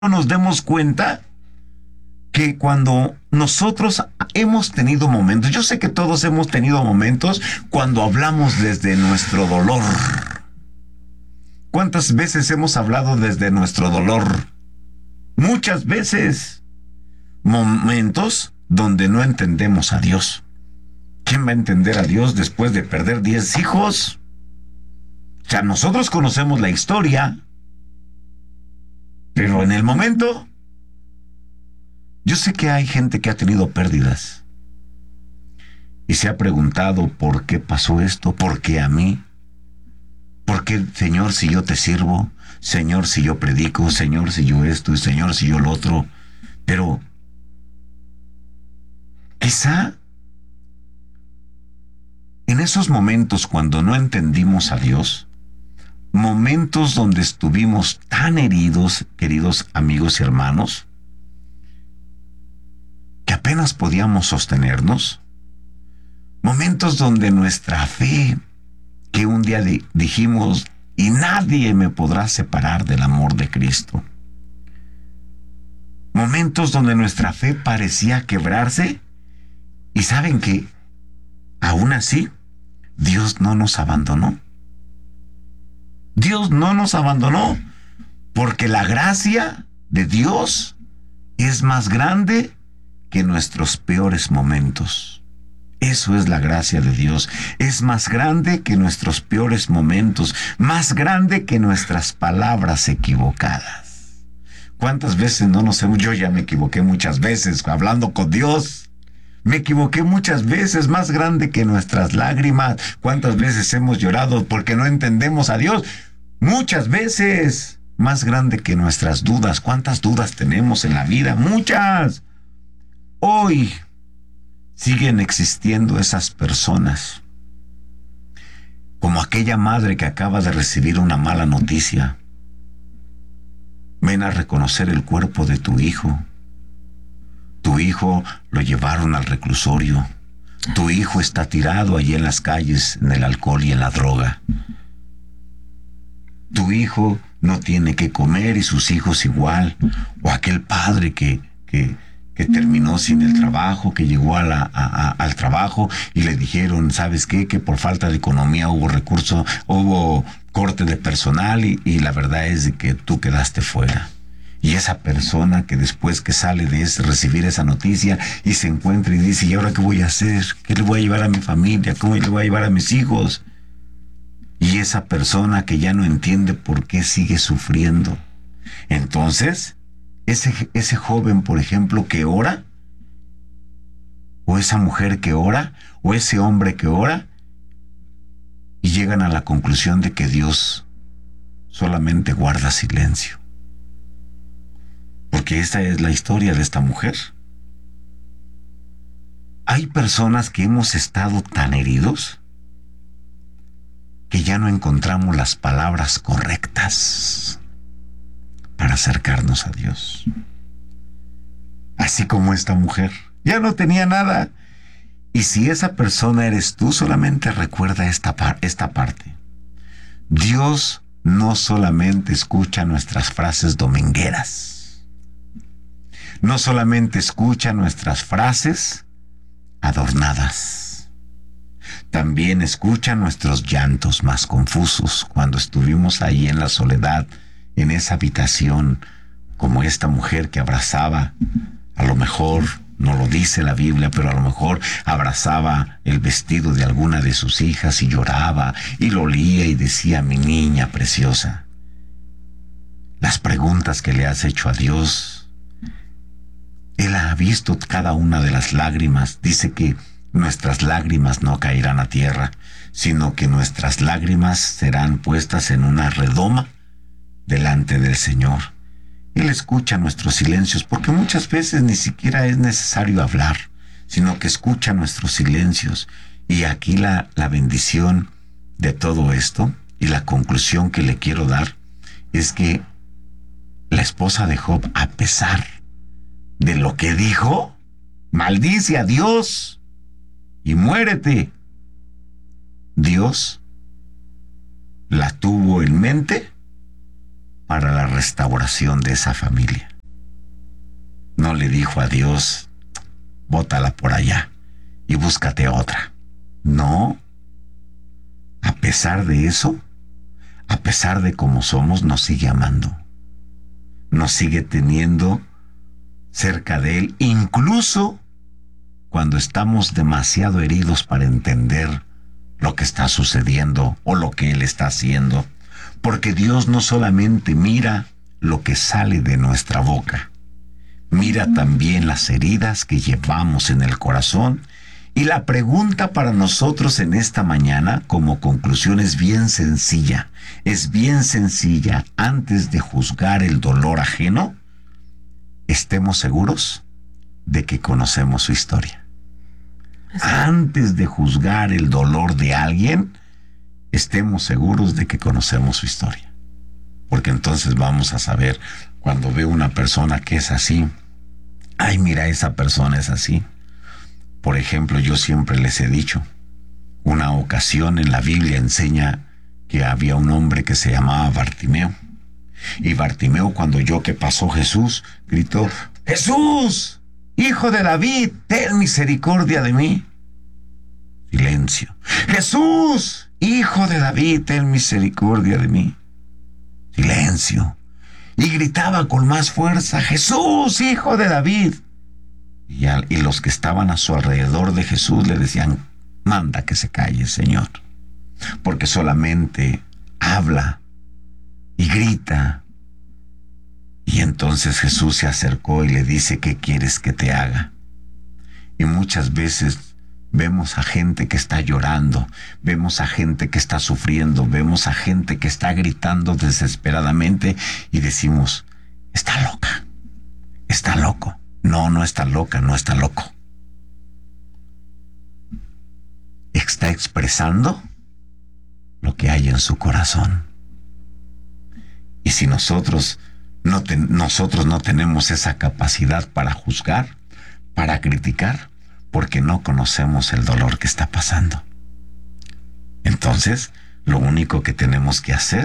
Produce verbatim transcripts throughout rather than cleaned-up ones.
nos demos cuenta que cuando nosotros hemos tenido momentos, yo sé que todos hemos tenido momentos cuando hablamos desde nuestro dolor. ¿Cuántas veces hemos hablado desde nuestro dolor? Muchas veces. Momentos donde no entendemos a Dios. ¿Quién va a entender a Dios después de perder diez hijos? O sea, nosotros conocemos la historia, pero en el momento, yo sé que hay gente que ha tenido pérdidas y se ha preguntado por qué pasó esto, por qué a mí, por qué, Señor, si yo te sirvo, Señor, si yo predico, Señor, si yo esto, y Señor, si yo lo otro. Pero quizá en esos momentos cuando no entendimos a Dios, momentos donde estuvimos tan heridos, queridos amigos y hermanos, que apenas podíamos sostenernos, momentos donde nuestra fe, que un día di- dijimos, y nadie me podrá separar del amor de Cristo, momentos donde nuestra fe parecía quebrarse, y saben que aún así Dios no nos abandonó. Dios no nos abandonó, porque la gracia de Dios es más grande que nuestros peores momentos. Eso es la gracia de Dios. Es más grande que nuestros peores momentos, más grande que nuestras palabras equivocadas. ¿Cuántas veces no nos hemos... Yo ya me equivoqué muchas veces hablando con Dios. Me equivoqué muchas veces, más grande que nuestras lágrimas. ¿Cuántas veces hemos llorado porque no entendemos a Dios? Muchas veces. Más grande que nuestras dudas. ¿Cuántas dudas tenemos en la vida? Muchas. Hoy siguen existiendo esas personas, como aquella madre que acaba de recibir una mala noticia. Ven a reconocer el cuerpo de tu hijo. Tu hijo lo llevaron al reclusorio. Tu hijo está tirado allí en las calles, en el alcohol y en la droga. Tu hijo no tiene que comer y sus hijos igual. O aquel padre que, que, que terminó sin el trabajo, que llegó a la, a, a, al trabajo y le dijeron, ¿sabes qué? Que por falta de economía hubo recurso, hubo corte de personal y, y la verdad es de que tú quedaste fuera. Y esa persona que después que sale de ese, recibir esa noticia y se encuentra y dice, ¿y ahora qué voy a hacer? ¿Qué le voy a llevar a mi familia? ¿Cómo le voy a llevar a mis hijos? Y esa persona que ya no entiende por qué sigue sufriendo. Entonces, ese, ese joven, por ejemplo, que ora, o esa mujer que ora, o ese hombre que ora, y llegan a la conclusión de que Dios solamente guarda silencio. Porque esta es la historia de esta mujer. Hay personas que hemos estado tan heridos que ya no encontramos las palabras correctas para acercarnos a Dios. Así como esta mujer. Ya no tenía nada. Y si esa persona eres tú, solamente recuerda esta, par- esta parte. Dios no solamente escucha nuestras frases domingueras. No solamente escucha nuestras frases adornadas, también escucha nuestros llantos más confusos cuando estuvimos ahí en la soledad, en esa habitación, como esta mujer que abrazaba, a lo mejor, no lo dice la Biblia, pero a lo mejor abrazaba el vestido de alguna de sus hijas y lloraba y lo olía y decía, mi niña preciosa. Las preguntas que le has hecho a Dios, Él ha visto cada una de las lágrimas. Dice que nuestras lágrimas no caerán a tierra, sino que nuestras lágrimas serán puestas en una redoma delante del Señor. Él escucha nuestros silencios, porque muchas veces ni siquiera es necesario hablar, sino que escucha nuestros silencios. Y aquí la, la bendición de todo esto y la conclusión que le quiero dar es que la esposa de Job, a pesar de lo que dijo, maldice a Dios y muérete. Dios la tuvo en mente para la restauración de esa familia. no le dijo a Dios, bótala por allá y búscate otra. No. A pesar de eso, a pesar de cómo somos, nos sigue amando. Nos sigue teniendo cerca de Él, incluso cuando estamos demasiado heridos para entender lo que está sucediendo o lo que Él está haciendo. Porque Dios no solamente mira lo que sale de nuestra boca, mira también las heridas que llevamos en el corazón. Y la pregunta para nosotros en esta mañana, como conclusión, es bien sencilla. Es bien sencilla. Antes de juzgar el dolor ajeno, estemos seguros de que conocemos su historia. Antes de juzgar el dolor de alguien, estemos seguros de que conocemos su historia. Porque entonces vamos a saber, cuando veo una persona que es así, ay, mira, esa persona es así. Por ejemplo, yo siempre les he dicho, una ocasión en la Biblia enseña que había un hombre que se llamaba Bartimeo. Y Bartimeo, cuando oyó que pasó Jesús, gritó, ¡Jesús, hijo de David, ten misericordia de mí! Silencio. ¡Jesús, hijo de David, ten misericordia de mí! Silencio. Y gritaba con más fuerza, ¡Jesús, hijo de David! Y, a, y los que estaban a su alrededor de Jesús le decían, manda que se calle, Señor, porque solamente habla y grita. Y entonces Jesús se acercó y le dice, ¿qué quieres que te haga? Y muchas veces vemos a gente que está llorando, vemos a gente que está sufriendo, vemos a gente que está gritando desesperadamente y decimos, está loca, está loco. No, no está loca, no está loco. Está expresando lo que hay en su corazón. Y si nosotros no, ten, nosotros no tenemos esa capacidad para juzgar, para criticar, porque no conocemos el dolor que está pasando. Entonces, lo único que tenemos que hacer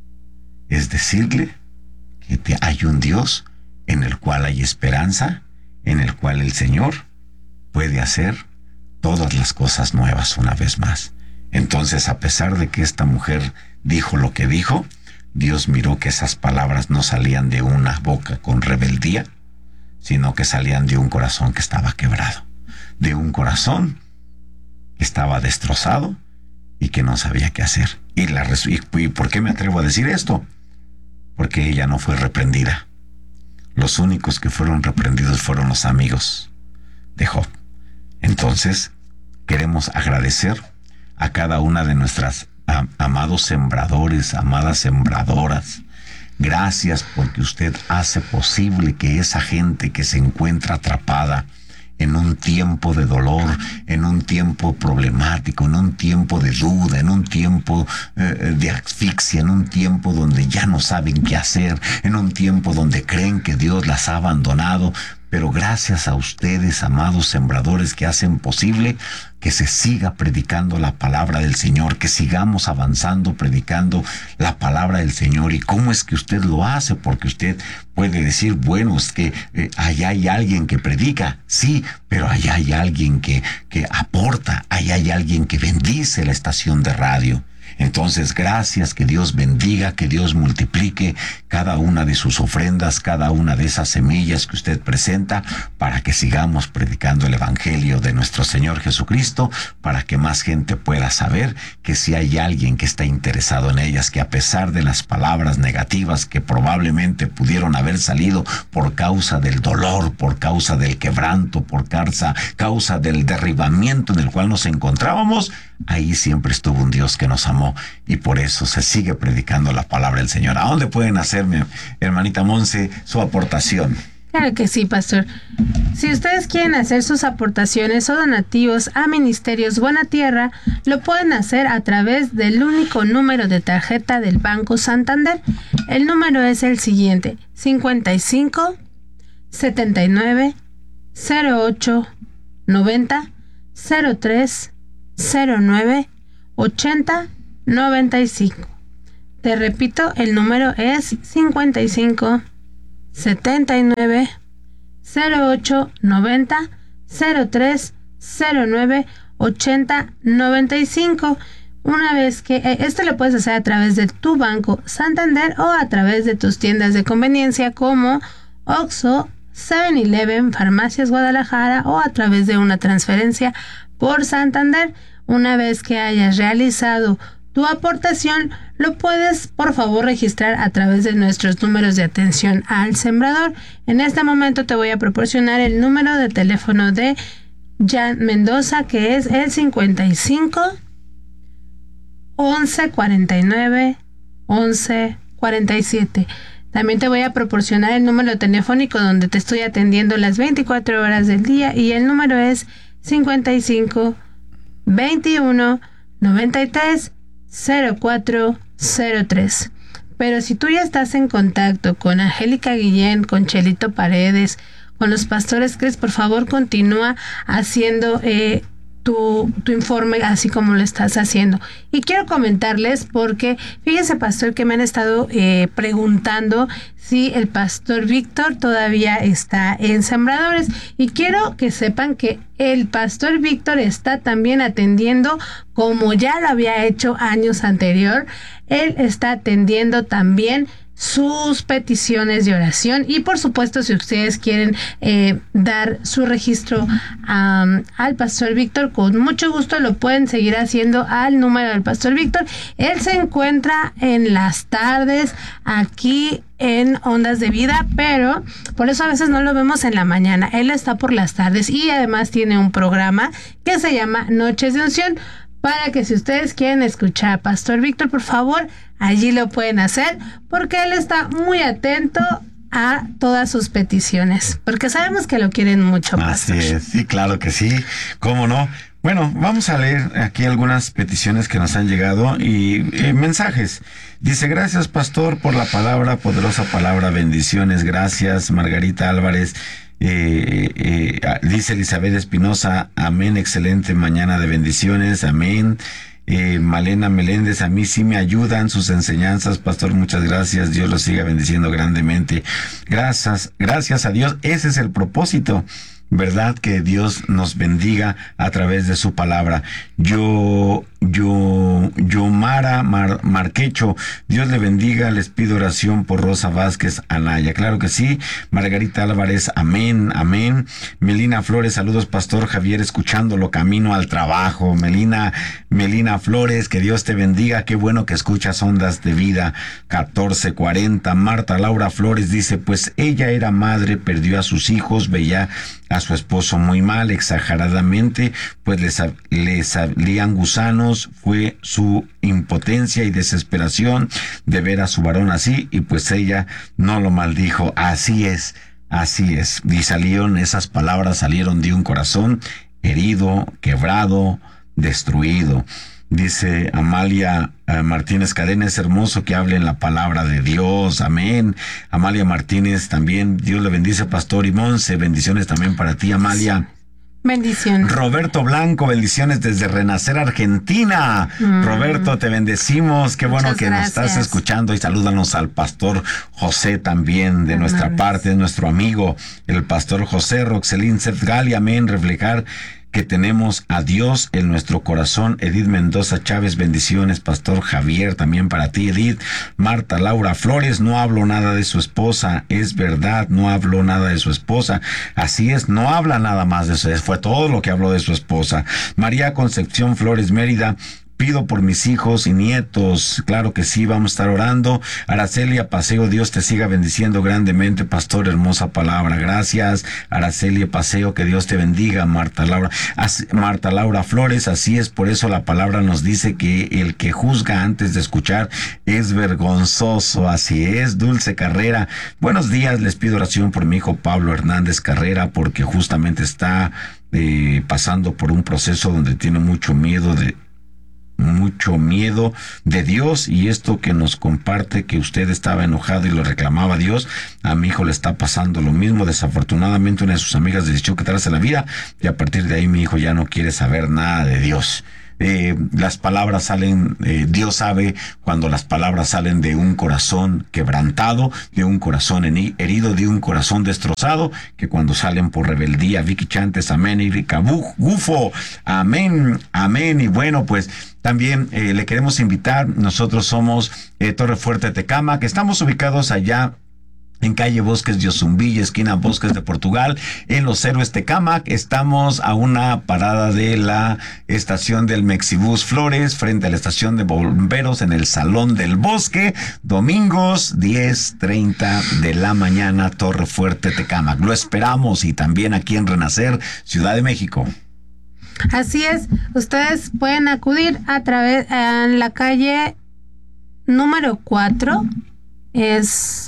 es decirle que te, hay un Dios en el cual hay esperanza, en el cual el Señor puede hacer todas las cosas nuevas una vez más. Entonces, a pesar de que esta mujer dijo lo que dijo, Dios miró que esas palabras no salían de una boca con rebeldía, sino que salían de un corazón que estaba quebrado, de un corazón que estaba destrozado y que no sabía qué hacer. Y, la, ¿Y por qué me atrevo a decir esto? Porque ella no fue reprendida. Los únicos que fueron reprendidos fueron los amigos de Job. Entonces, queremos agradecer a cada una de nuestras am- amados sembradores, amadas sembradoras. Gracias porque usted hace posible que esa gente que se encuentra atrapada en un tiempo de dolor, en un tiempo problemático, en un tiempo de duda, en un tiempo eh, de asfixia, en un tiempo donde ya no saben qué hacer, en un tiempo donde creen que Dios las ha abandonado. Pero gracias a ustedes, amados sembradores, que hacen posible que se siga predicando la palabra del Señor, que sigamos avanzando predicando la palabra del Señor. ¿Y cómo es que usted lo hace? Porque usted puede decir, bueno, es que eh, allá hay alguien que predica, sí, pero allá hay alguien que, que aporta, allá hay alguien que bendice la estación de radio. Entonces, gracias, que Dios bendiga, que Dios multiplique cada una de sus ofrendas, cada una de esas semillas que usted presenta, para que sigamos predicando el Evangelio de nuestro Señor Jesucristo, para que más gente pueda saber que si hay alguien que está interesado en ellas, que a pesar de las palabras negativas que probablemente pudieron haber salido por causa del dolor, por causa del quebranto, por causa, causa del derribamiento en el cual nos encontrábamos, ahí siempre estuvo un Dios que nos amó, y por eso se sigue predicando la palabra del Señor. ¿A dónde pueden hacerme, hermanita Monse, su aportación? Claro que sí, pastor. Si ustedes quieren hacer sus aportaciones o donativos a Ministerios Buena Tierra, lo pueden hacer a través del único número de tarjeta del Banco Santander. El número es el siguiente: cincuenta y cinco, setenta y nueve, cero ocho, noventa, cero tres, cero nueve, ochenta, noventa y cinco. Te repito, el número es cincuenta y cinco, setenta y nueve, cero ocho noventa cero tres cero nueve ochenta noventa y cinco. Una vez que eh, esto lo puedes hacer a través de tu Banco Santander o a través de tus tiendas de conveniencia como Oxxo, seven eleven, Farmacias Guadalajara o a través de una transferencia por Santander. Una vez que hayas realizado tu aportación, lo puedes por favor registrar a través de nuestros números de atención al sembrador. En este momento te voy a proporcionar el número de teléfono de Jan Mendoza, que es el cincuenta y cinco once cuarenta y nueve once cuarenta y siete. También te voy a proporcionar el número telefónico donde te estoy atendiendo las veinticuatro horas del día y el número es cincuenta y cinco veintiuno noventa y tres cero cuatro cero tres. Pero si tú ya estás en contacto con Angélica Guillén, con Chelito Paredes, con los pastores Cris, por favor continúa haciendo eh, Tu, tu informe así como lo estás haciendo. Y quiero comentarles porque fíjense, pastor, que me han estado eh, preguntando si el pastor Víctor todavía está en Sembradores, y quiero que sepan que el pastor Víctor está también atendiendo, como ya lo había hecho años anterior. Él está atendiendo también sus peticiones de oración, y por supuesto si ustedes quieren eh, dar su registro um, al pastor Víctor, con mucho gusto lo pueden seguir haciendo al número del pastor Víctor. Él se encuentra en las tardes aquí en Ondas de Vida, pero por eso a veces no lo vemos en la mañana. Él está por las tardes y además tiene un programa que se llama Noches de Unción, para que si ustedes quieren escuchar a pastor Víctor, por favor, allí lo pueden hacer, porque él está muy atento a todas sus peticiones, porque sabemos que lo quieren mucho, pastor. Así es, sí, claro que sí, cómo no. Bueno, vamos a leer aquí algunas peticiones que nos han llegado y eh, mensajes. Dice: gracias, pastor, por la palabra, poderosa palabra, bendiciones. Gracias, Margarita Álvarez. Eh, eh, dice Elizabeth Espinosa: amén, excelente mañana de bendiciones, amén. Eh, Malena Meléndez: a mí sí me ayudan sus enseñanzas, pastor, muchas gracias, Dios los siga bendiciendo grandemente. Gracias, gracias a Dios, ese es el propósito, ¿verdad? Que Dios nos bendiga a través de su palabra. Yo, yo, Yomara Mar, Marquecho, Dios le bendiga, les pido oración por Rosa Vázquez Anaya. Claro que sí. Margarita Álvarez: amén, amén. Melina Flores: saludos, pastor Javier, escuchándolo camino al trabajo. Melina, Melina Flores, que Dios te bendiga, qué bueno que escuchas Ondas de Vida catorce cuarenta. Marta Laura Flores dice: pues ella era madre, perdió a sus hijos, veía a su esposo muy mal, exageradamente, pues les, les salían gusanos, fue su impotencia y desesperación de ver a su varón así, y pues ella no lo maldijo. Así es, así es. Y salieron, esas palabras salieron de un corazón herido, quebrado, destruido. Dice Amalia eh, Martínez Cadena: es hermoso que hablen la palabra de Dios, amén. Amalia Martínez también, Dios le bendice, pastor. Y Monse, bendiciones también para ti, Amalia. Bendiciones. Roberto Blanco: bendiciones desde Renacer, Argentina. Mm. Roberto, te bendecimos, qué bueno que gracias. Nos estás escuchando, y salúdanos al pastor José también, de Amén. Nuestra parte, de nuestro amigo, el pastor José. Roxelín Gali: amén, reflejar que tenemos a Dios en nuestro corazón. Edith Mendoza Chávez: bendiciones, pastor Javier, también para ti, Edith. Marta Laura Flores: no hablo nada de su esposa, es verdad, no habló nada de su esposa. Así es, no habla nada más de eso, fue todo lo que habló de su esposa. María Concepción Flores Mérida: pido por mis hijos y nietos. Claro que sí, vamos a estar orando. Aracelia Paseo: Dios te siga bendiciendo grandemente, pastor, hermosa palabra. Gracias, Aracelia Paseo, que Dios te bendiga. Marta Laura, As, Marta Laura Flores: así es, por eso la palabra nos dice que el que juzga antes de escuchar es vergonzoso. Así es. Dulce Carrera: buenos días, les pido oración por mi hijo Pablo Hernández Carrera, porque justamente está eh, pasando por un proceso donde tiene mucho miedo de mucho miedo de Dios, y esto que nos comparte, que usted estaba enojado y lo reclamaba a Dios, a mi hijo le está pasando lo mismo. Desafortunadamente una de sus amigas decidió quitarse la vida, y a partir de ahí mi hijo ya no quiere saber nada de Dios. eh, las palabras salen, eh, Dios sabe cuando las palabras salen de un corazón quebrantado, de un corazón herido, de un corazón destrozado, que cuando salen por rebeldía. Vicky Chantes, amén, y Rica Gufo, amén, amén. Y bueno, pues también eh, le queremos invitar, nosotros somos eh, Torre Fuerte Tecámac, que estamos ubicados allá en calle Bosques de Ozumbilla, esquina Bosques de Portugal, en Los Héroes Tecámac. Estamos a una parada de la estación del Mexibus Flores, frente a la estación de bomberos, en el Salón del Bosque, domingos diez treinta de la mañana, Torre Fuerte Tecámac. Lo esperamos, y también aquí en Renacer, Ciudad de México. Así es, ustedes pueden acudir a través a la calle número cuatro, es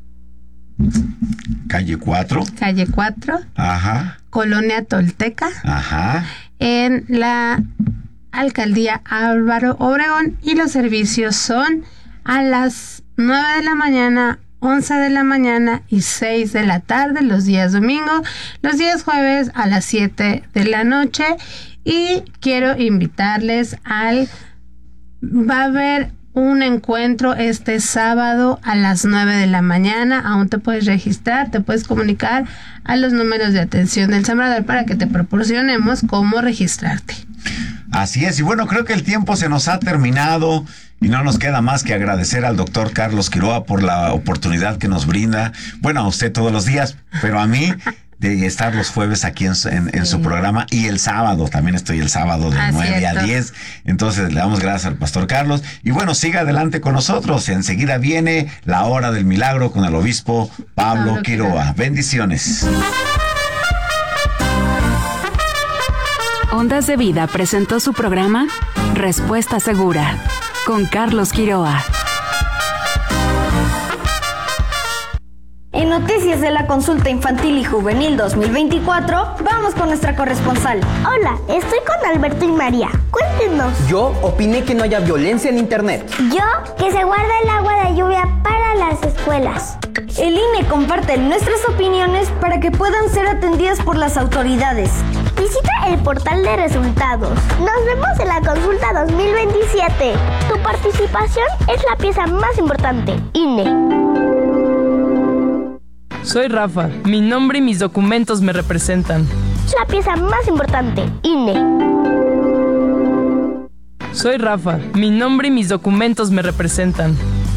Calle cuatro. Calle cuatro. Ajá. Colonia Tolteca. Ajá. En la Alcaldía Álvaro Obregón, y los servicios son a las nueve de la mañana, once de la mañana y seis de la tarde los días domingo, los días jueves a las siete de la noche. Y quiero invitarles al va a haber un encuentro este sábado a las nueve de la mañana. Aún te puedes registrar, te puedes comunicar a los números de atención del Sembrador para que te proporcionemos cómo registrarte. Así es, y bueno, creo que el tiempo se nos ha terminado y no nos queda más que agradecer al doctor Carlos Quiroa por la oportunidad que nos brinda, bueno, a usted todos los días, pero a mí de estar los jueves aquí en, en, en su programa, y el sábado, también estoy el sábado de nueve a diez, entonces le damos gracias al pastor Carlos, y bueno, siga adelante con nosotros, enseguida viene la hora del milagro con el obispo Pablo, Pablo Quiroa. Bendiciones. Ondas de Vida presentó su programa Respuesta Segura con Carlos Quiroa. En Noticias de la Consulta Infantil y Juvenil dos mil veinticuatro, vamos con nuestra corresponsal. Hola, estoy con Alberto y María. Cuéntenos. Yo opiné que no haya violencia en internet. Yo, que se guarda el agua de lluvia para las escuelas. El I N E comparte nuestras opiniones para que puedan ser atendidas por las autoridades. Visita el portal de resultados. Nos vemos en la consulta dos mil veintisiete. Tu participación es la pieza más importante. I N E. Soy Rafa. Mi nombre y mis documentos me representan. Es la pieza más importante. I N E. Soy Rafa. Mi nombre y mis documentos me representan.